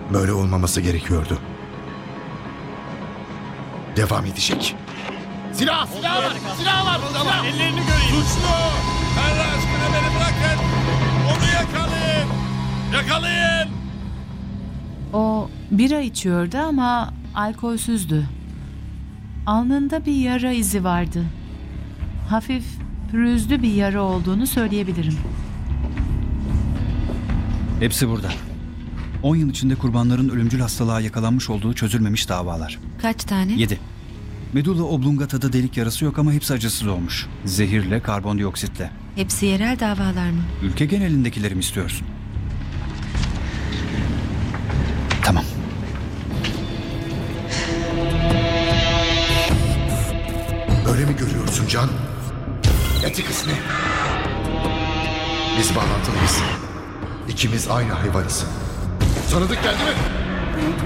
Böyle olmaması gerekiyordu. Devam edecek. Silah! Silah var! Silah var! Silah! Ellerini göreyim. Suçlu! Allah aşkına beni bırakın! Onu yakalayın! Yakalayın! O bira içiyordu ama alkolsüzdü. Alnında bir yara izi vardı. Hafif pürüzlü bir yara olduğunu söyleyebilirim. Hepsi burada. 10 yıl içinde kurbanların ölümcül hastalığa yakalanmış olduğu çözülmemiş davalar. Kaç tane? 7. Medulla oblongata'da delik yarası yok ama hepsi acısız olmuş. Zehirle, karbondioksitle. Hepsi yerel davalar mı? Ülke genelindekileri mi istiyorsun? Tamam. Öyle mi görüyorsun Can? Etik kısmı. Biz bağlantılıyız. İkimiz aynı hayvanız. Tanıdık geldi mi?